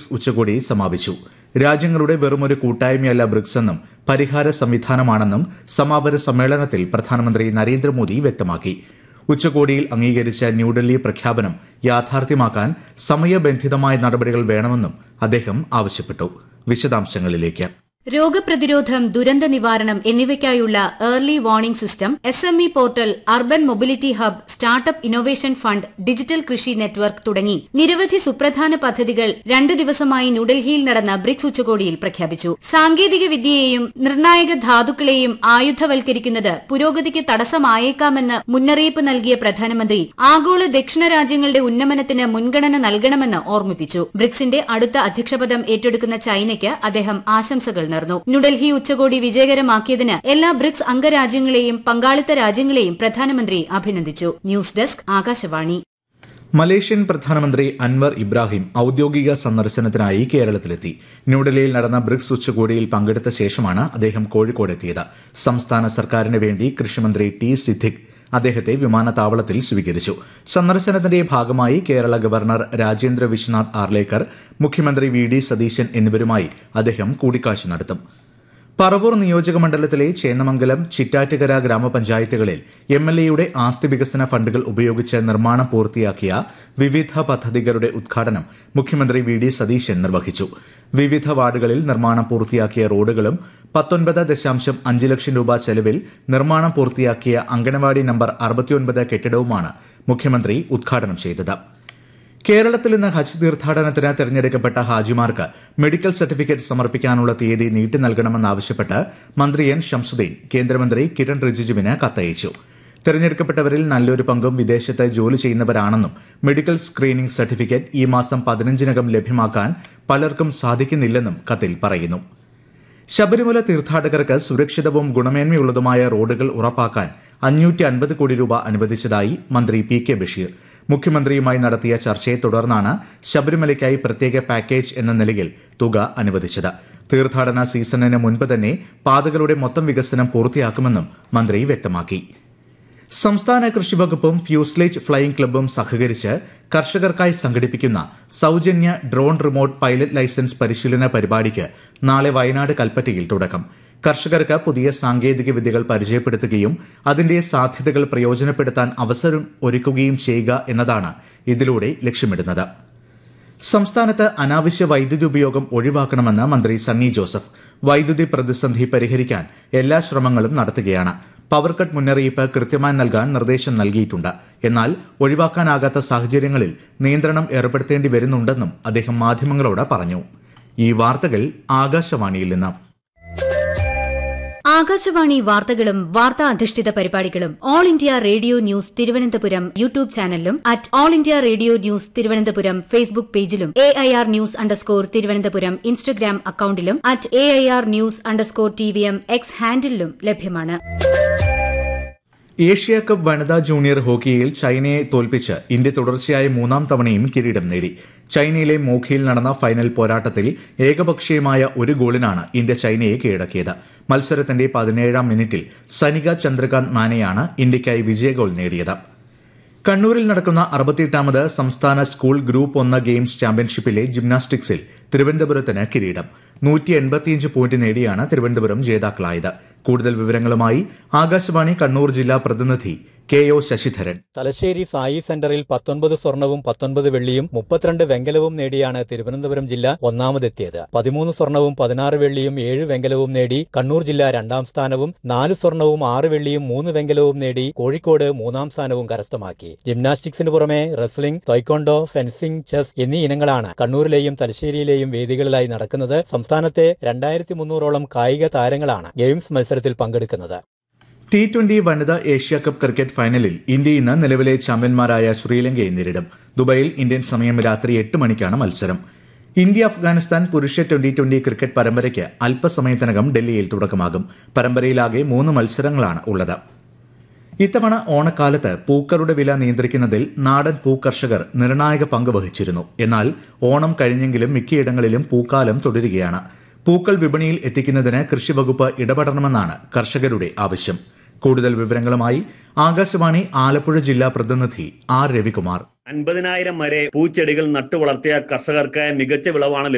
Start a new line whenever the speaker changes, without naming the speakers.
BRICS ഉച്ചകോടി സമാപിച്ചു. രാജ്യങ്ങളുടെ വെറുമൊരു കൂട്ടായ്മയല്ല ബ്രിക്സ് എന്നും പരിഹാര സംവിധാനമാണെന്നും സമാപന സമ്മേളനത്തിൽ പ്രധാനമന്ത്രി നരേന്ദ്രമോദി വ്യക്തമാക്കി. ഉച്ചകോടിയിൽ അംഗീകരിച്ച ന്യൂഡൽഹി പ്രഖ്യാപനം യാഥാർത്ഥ്യമാക്കാൻ സമയബന്ധിതമായ നടപടികൾ വേണമെന്നും അദ്ദേഹം ആവശ്യപ്പെട്ടു. വിശദാംശങ്ങളിലേക്ക്.
രോഗപ്രതിരോധം, ദുരന്ത നിവാരണം എന്നിവയ്ക്കായുള്ള early warning system, SME portal, urban mobility hub, startup innovation fund, digital കൃഷി നെറ്റ്വർക്ക് തുടങ്ങി നിരവധി സുപ്രധാന പദ്ധതികൾ 2 ദിവസമായി ന്യൂഡൽഹിയിൽ നടന്ന ബ്രിക്സ് ഉച്ചകോടിയിൽ പ്രഖ്യാപിച്ചു. സാങ്കേതിക വിദ്യയെയും നിർണായക ധാതുക്കളെയും ആയുധവൽക്കരിക്കുന്നത് പുരോഗതിക്ക് തടസ്സമായേക്കാമെന്ന് മുന്നറിയിപ്പ് നൽകിയ പ്രധാനമന്ത്രി ആഗോള ദക്ഷിണ രാജ്യങ്ങളുടെ ഉന്നമനത്തിന് മുൻഗണന നൽകണമെന്ന് ഓർമ്മിപ്പിച്ചു. ബ്രിക്സിന്റെ അടുത്ത അധ്യക്ഷപദം ഏറ്റെടുക്കുന്ന ചൈനയ്ക്ക് അദ്ദേഹം ആശംസകൾ നേർന്നു. ന്യൂഡൽഹി ഉച്ചകോടി വിജയകരമാക്കിയതിന് എല്ലാ ബ്രിക്സ് അംഗരാജ്യങ്ങളെയും പങ്കാളിത്ത രാജ്യങ്ങളെയും പ്രധാനമന്ത്രി അഭിനന്ദിച്ചു. News desk, Akashvani.
മലേഷ്യൻ പ്രധാനമന്ത്രി അൻവർ ഇബ്രാഹിം ഔദ്യോഗിക സന്ദർശനത്തിനായി കേരളത്തിലെത്തി. ന്യൂഡൽഹിയിൽ നടന്ന ബ്രിക്സ് ഉച്ചകോടിയിൽ പങ്കെടുത്ത ശേഷമാണ് അദ്ദേഹം കോഴിക്കോടെത്തിയത്. സംസ്ഥാന സർക്കാരിന് വേണ്ടി കൃഷിമന്ത്രി ടി സിദ്ദിഖ് അദ്ദേഹത്തെ വിമാനത്താവളത്തിൽ സ്വീകരിച്ചു. സന്ദർശനത്തിന്റെ ഭാഗമായി കേരള ഗവർണർ രാജേന്ദ്ര വിശ്വനാഥ് ആർലേക്കർ, മുഖ്യമന്ത്രി VD സതീശൻ എന്നിവരുമായി അദ്ദേഹം കൂടിക്കാഴ്ച നടത്തും. പറവൂർ നിയോജക മണ്ഡലത്തിലെ ചേന്നമംഗലം, ചിറ്റാറ്റുകര ഗ്രാമപഞ്ചായത്തുകളിൽ MLAയുടെ ആസ്തി വികസന ഫണ്ടുകൾ ഉപയോഗിച്ച് നിർമ്മാണം പൂർത്തിയാക്കിയ വിവിധ പദ്ധതികളുടെ ഉദ്ഘാടനം മുഖ്യമന്ത്രി VD സതീശൻ നിർവഹിച്ചു. വിവിധ വാർഡുകളിൽ നിർമ്മാണം പൂർത്തിയാക്കിയ റോഡുകളും 19.5 ലക്ഷം രൂപ ചെലവിൽ നിർമ്മാണം പൂർത്തിയാക്കിയ അങ്കണവാടി നമ്പർ 69 കെട്ടിടവുമാണ് മുഖ്യമന്ത്രി ഉദ്ഘാടനം ചെയ്തത്. കേരളത്തിൽ ഇന്ന് ഹജ്ജ് തീർത്ഥാടനത്തിന് തെരഞ്ഞെടുക്കപ്പെട്ട ഹാജിമാർക്ക് മെഡിക്കൽ സർട്ടിഫിക്കറ്റ് സമർപ്പിക്കാനുള്ള തീയതി നീട്ടി നൽകണമെന്നാവശ്യപ്പെട്ട് മന്ത്രി N ഷംസുദ്ദീൻ കേന്ദ്രമന്ത്രി കിരൺ റിജിജുവിന് കത്തയച്ചു. തെരഞ്ഞെടുക്കപ്പെട്ടവരിൽ നല്ലൊരു പങ്കും വിദേശത്ത് ജോലി ചെയ്യുന്നവരാണെന്നും മെഡിക്കൽ സ്ക്രീനിംഗ് സർട്ടിഫിക്കറ്റ് ഈ മാസം 15-നകം ലഭ്യമാക്കാൻ പലർക്കും സാധിക്കുന്നില്ലെന്നും കത്തിൽ പറയുന്നു. ശബരിമല തീർത്ഥാടകർക്ക് സുരക്ഷിതവും ഗുണമേന്മയുള്ളതുമായ റോഡുകൾ ഉറപ്പാക്കാൻ 550 കോടി രൂപ അനുവദിച്ചതായി മന്ത്രി PK ബഷീർ. മുഖ്യമന്ത്രിയുമായി നടത്തിയ ചർച്ചയെ തുടർന്നാണ് ശബരിമലയ്ക്കായി പ്രത്യേക പാക്കേജ് എന്ന നിലയിൽ തുക അനുവദിച്ചത്. തീർത്ഥാടന സീസണിന് മുൻപ് തന്നെ പാതകളുടെ മൊത്തം വികസനം പൂർത്തിയാക്കുമെന്നും മന്ത്രി വ്യക്തമാക്കി. സംസ്ഥാന കൃഷിവകുപ്പും ഫ്യൂസ്ലേജ് ഫ്ലൈയിംഗ് ക്ലബ്ബും സഹകരിച്ച് കർഷകർക്കായി സംഘടിപ്പിക്കുന്ന സൌജന്യ ഡ്രോൺ റിമോട്ട് പൈലറ്റ് ലൈസൻസ് പരിശീലന പരിപാടിക്ക് നാളെ വയനാട് കൽപ്പറ്റയിൽ തുടക്കം. കർഷകർക്ക് പുതിയ സാങ്കേതിക വിദ്യകൾ പരിചയപ്പെടുത്തുകയും അതിന്റെ സാധ്യതകൾ പ്രയോജനപ്പെടുത്താൻ അവസരം ഒരുക്കുകയും ചെയ്യുക എന്നതാണ് ഇതിലൂടെ ലക്ഷ്യമിടുന്നത്. സംസ്ഥാനത്ത് അനാവശ്യ വൈദ്യുതി ഉപയോഗം ഒഴിവാക്കണമെന്ന് മന്ത്രി സണ്ണി ജോസഫ്. വൈദ്യുതി പ്രതിസന്ധി പരിഹരിക്കാൻ എല്ലാ ശ്രമങ്ങളും നടത്തുകയാണ്. പവർ കട്ട് മുന്നറിയിപ്പ് കൃത്യമായി നൽകാൻ നിർദ്ദേശം നൽകിയിട്ടുണ്ട്. എന്നാൽ ഒഴിവാക്കാനാകാത്ത സാഹചര്യങ്ങളിൽ നിയന്ത്രണം ഏർപ്പെടുത്തേണ്ടി വരുന്നുണ്ടെന്നും അദ്ദേഹം മാധ്യമങ്ങളോട് പറഞ്ഞു. ഈ വാർത്തകൾ ആകാശവാണിയിൽ നിന്ന്.
ആകാശവാണി വാർത്തകളും വാർത്താ അധിഷ്ഠിത പരിപാടികളും all India radio news Thiruvananthapuram YouTube ചാനലിലും @all India radio news Thiruvananthapuram Facebook പേജിലും AIR ന്യൂസ് _ ഇൻസ്റ്റഗ്രാം അക്കൌണ്ടിലും @AIR ന്യൂസ് _TVM X ഹാൻഡിലും ലഭ്യമാണ്.
ഏഷ്യ കപ്പ് വനിതാ ജൂനിയർ ഹോക്കിയിൽ ചൈനയെ തോൽപ്പിച്ച് ഇന്ത്യ തുടർച്ചയായ 3ാം തവണയും കിരീടം നേടി. ചൈനയിലെ മോഖിയിൽ നടന്ന ഫൈനൽ പോരാട്ടത്തിൽ ഏകപക്ഷീയമായ 1 ഗോളിനാണ് ഇന്ത്യ ചൈനയെ കീഴടക്കിയത്. മത്സരത്തിന്റെ 17ാം മിനിറ്റിൽ സനിക ചന്ദ്രകാന്ത് മാനെയാണ് ഇന്ത്യയ്ക്കായി വിജയഗോൾ നേടിയത്. കണ്ണൂരിൽ നടക്കുന്ന 68ാമത് സംസ്ഥാന സ്കൂൾ ഗ്രൂപ്പ് 1 ഗെയിംസ് ചാമ്പ്യൻഷിപ്പിലെ ജിംനാസ്റ്റിക്സിൽ തിരുവനന്തപുരത്തിന് കിരീടം. 185 പോയിന്റ് നേടിയാണ് തിരുവനന്തപുരം ജേതാക്കളായത്. കൂടുതൽ വിവരങ്ങളുമായി ആകാശവാണി കണ്ണൂർ ജില്ലാ പ്രതിനിധി KO ശശിധരൻ.
തലശ്ശേരി സായി സെന്ററിൽ 19 സ്വർണവും 19 വെള്ളിയും 32 വെങ്കലവും നേടിയാണ് തിരുവനന്തപുരം ജില്ല ഒന്നാമതെത്തിയത്. 13 സ്വർണവും 16 വെള്ളിയും 7 വെങ്കലവും നേടി കണ്ണൂർ ജില്ല 2ാം സ്ഥാനവും, 4 സ്വർണവും 6 വെള്ളിയും 3 വെങ്കലവും നേടി കോഴിക്കോട് 3ാം സ്ഥാനവും കരസ്ഥമാക്കി. ജിംനാസ്റ്റിക്സിന് പുറമെ റെസ്ലിംഗ്, ടൈക്കോണ്ടോ, ഫെൻസിംഗ്, ചെസ് എന്നീ ഇനങ്ങളാണ് കണ്ണൂരിലെയും തലശ്ശേരിയിലെയും വേദികളിലായി നടക്കുന്നത്. സംസ്ഥാനത്തെ 2300ഓളം കായിക താരങ്ങളാണ് ഗെയിംസ് മത്സരത്തിൽ പങ്കെടുക്കുന്നത്.
T20 വനിതാ ഏഷ്യ കപ്പ് ക്രിക്കറ്റ് ഫൈനലിൽ ഇന്ത്യ ഇന്ന് നിലവിലെ ചാമ്പ്യന്മാരായ ശ്രീലങ്കയെ നേരിടും. ദുബായിൽ ഇന്ത്യൻ സമയം രാത്രി 8 മണിക്കാണ് മത്സരം. ഇന്ത്യ അഫ്ഗാനിസ്ഥാൻ പുരുഷ T20 ക്രിക്കറ്റ് പരമ്പരയ്ക്ക് അല്പസമയത്തിനകം ഡൽഹിയിൽ തുടക്കമാകും. പരമ്പരയിലാകെ 3 മത്സരങ്ങളാണ് ഉള്ളത്. ഇത്തവണ ഓണക്കാലത്ത് പൂക്കളുടെ വില നിയന്ത്രിക്കുന്നതിൽ നാടൻ പൂക്കർഷകർ നിർണായക പങ്ക് വഹിച്ചിരുന്നു. എന്നാൽ ഓണം കഴിഞ്ഞെങ്കിലും മിക്കയിടങ്ങളിലും പൂക്കാലം തുടരുകയാണ്. പൂക്കൾ വിപണിയിൽ എത്തിക്കുന്നതിന് കൃഷിവകുപ്പ് ഇടപെടണമെന്നാണ് കർഷകരുടെ ആവശ്യം. കൂടുതൽ വിവരങ്ങളുമായി ആകാശവാണി ആലപ്പുഴ ജില്ലാ പ്രതിനിധി R രവികുമാർ.
50,000 വരെ പൂച്ചെടികൾ നട്ടുവളർത്തിയ കർഷകർക്ക് മികച്ച വിളവാണ്